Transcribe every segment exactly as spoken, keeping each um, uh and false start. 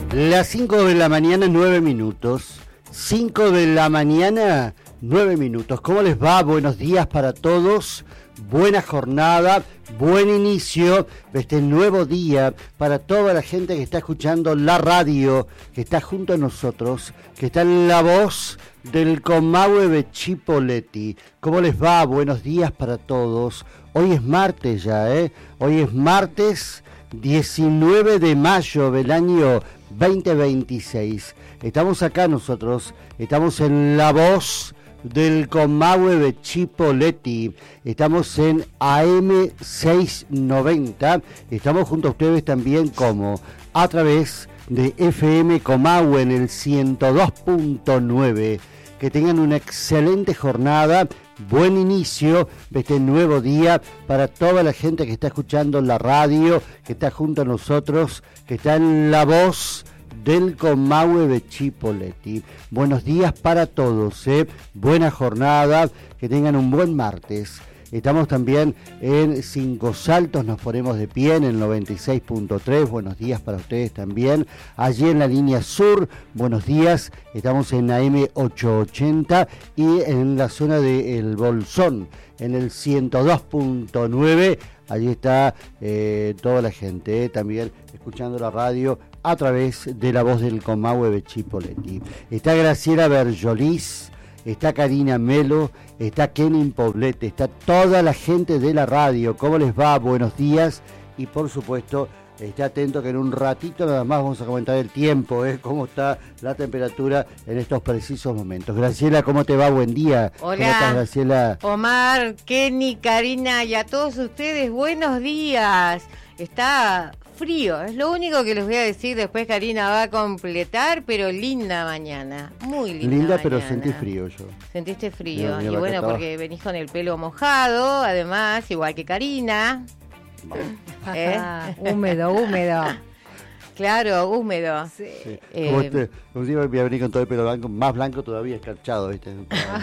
Las cinco de la mañana, nueve minutos. cinco de la mañana, nueve minutos. ¿Cómo les va? Buenos días para todos. Buena jornada, buen inicio de este nuevo día para toda la gente que está escuchando la radio, que está junto a nosotros, que está en la voz del Comahue de Chipoleti. ¿Cómo les va? Buenos días para todos. Hoy es martes ya, ¿eh? Hoy es martes diecinueve de mayo del año veinte veintiséis. Estamos acá nosotros, estamos en la voz del Comahue de Chipoleti, estamos en A M seiscientos noventa, estamos junto a ustedes también como a través de F M Comahue en el ciento dos punto nueve. Que tengan una excelente jornada, buen inicio de este nuevo día para toda la gente que está escuchando la radio, que está junto a nosotros, que está en la voz del Comahue de Chipoleti. Buenos días para todos, ¿eh? Buena jornada, que tengan un buen martes. Estamos también en Cinco Saltos, nos ponemos de pie en el noventa y seis punto tres, buenos días para ustedes también. Allí en la línea sur, buenos días, estamos en A M ochocientos ochenta y en la zona de El Bolsón, en el ciento dos punto nueve, allí está eh, toda la gente, eh, también escuchando la radio a través de la voz del Comahue de Chipoleti. Está Graciela Berjolis, está Karina Melo, está Kenin Poblete, está toda la gente de la radio. ¿Cómo les va? Buenos días. Y por supuesto, esté atento que en un ratito nada más vamos a comentar el tiempo, ¿eh? Cómo está la temperatura en estos precisos momentos. Graciela, ¿cómo te va? Buen día. Hola. ¿Cómo estás, Graciela? Omar, Kenny, Karina y a todos ustedes, buenos días. Está frío, es lo único que les voy a decir. Después Karina va a completar, pero linda mañana, muy linda. Linda, mañana. Pero sentí frío yo. Sentiste frío, Mira, mira y bueno, estaba... porque venís con el pelo mojado, además, igual que Karina. ¿Eh? húmedo, húmedo. Claro, húmedo. Sí. Sí. Eh, Como este, un día voy a venir con todo el pelo blanco, más blanco todavía, escarchado, ¿viste?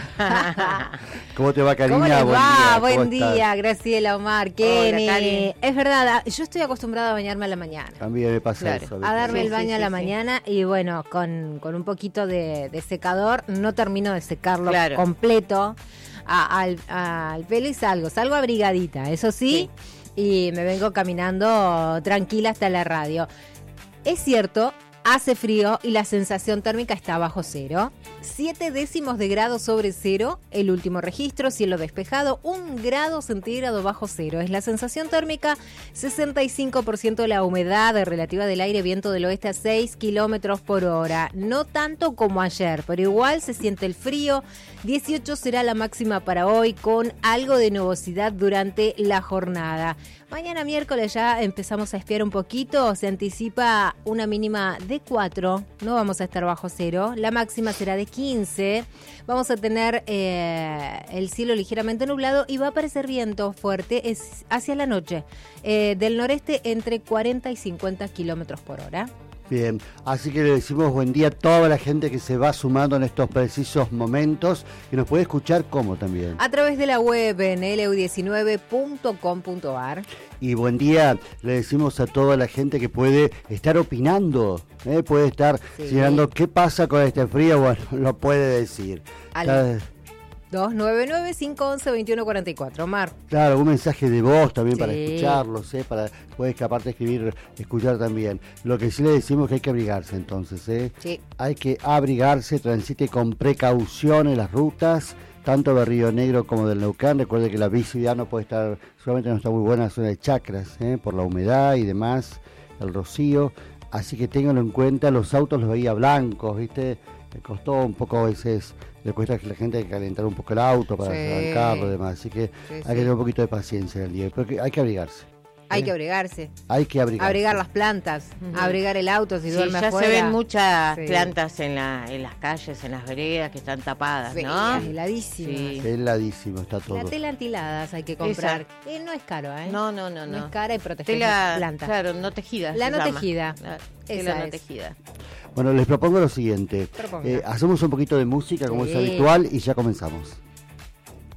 ¿Cómo te va, Karina? ¿Cómo les Buen va? día. Buen ¿Cómo día, estás? Graciela, Omar, Kenny. Cari. Es verdad, yo estoy acostumbrada a bañarme a la mañana. A mí me pasa Claro. eso. A ¿viste? darme Sí, el baño sí, a sí, la sí. mañana y bueno, con, con un poquito de, de secador, no termino de secarlo Claro. completo a- al, al pelo y salgo, salgo abrigadita, eso sí, y me vengo caminando tranquila hasta la radio. Es cierto, hace frío y la sensación térmica está bajo cero. siete décimos de grado sobre cero, el último registro, cielo despejado, un grado centígrado bajo cero. Es la sensación térmica, sesenta y cinco por ciento de la humedad relativa del aire, viento del oeste a seis kilómetros por hora. No tanto como ayer, pero igual se siente el frío. dieciocho será la máxima para hoy, con algo de nubosidad durante la jornada. Mañana miércoles ya empezamos a espiar un poquito, se anticipa una mínima de cuatro, no vamos a estar bajo cero, la máxima será de quince, vamos a tener eh, el cielo ligeramente nublado y va a aparecer viento fuerte es hacia la noche, eh, del noreste entre cuarenta y cincuenta kilómetros por hora. Bien, así que le decimos buen día a toda la gente que se va sumando en estos precisos momentos, que nos puede escuchar como también. A través de la web en L U diecinueve punto com punto a r. Y buen día le decimos a toda la gente que puede estar opinando, ¿eh? Puede estar Sí. señalando qué pasa con este frío, bueno, lo puede decir. Al- Cada- dos nueve nueve, cinco once, veintiuno cuarenta y cuatro, Omar. Claro, un mensaje de voz también para Sí. escucharlos, ¿eh? Para, puedes que aparte de escribir, escuchar también. Lo que sí le decimos es que hay que abrigarse entonces, ¿eh? Sí. Hay que abrigarse, transite con precaución en las rutas, tanto de Río Negro como del Neuquén. Recuerde que la visibilidad no puede estar, solamente no está muy buena en la zona de Chacras, ¿eh? Por la humedad y demás, el rocío. Así que ténganlo en cuenta, los autos los veía blancos, ¿viste? Me costó un poco a veces, le cuesta a la gente calentar un poco el auto para Sí. arrancarlo y demás. Así que Sí, hay sí. que tener un poquito de paciencia en el día, pero que hay que abrigarse. Hay ¿eh? que abrigarse. Hay que abrigarse. Abrigar las plantas, Ujú. abrigar el auto si Sí, duerme ya afuera. se ven muchas Sí. plantas en, la, en las calles, en las veredas que están tapadas, Feas, ¿no? heladísimas. Sí. Heladísimo está todo. La tela antiladas hay que comprar. Eh, no es caro, ¿eh? No, no, no, No no. es cara y protege Tela, las plantas. claro, no tejida. La se no llama. tejida. La Esa tela no es. tejida. Bueno, les propongo lo siguiente. Proponga. Eh, hacemos un poquito de música como Sí. es habitual y ya comenzamos.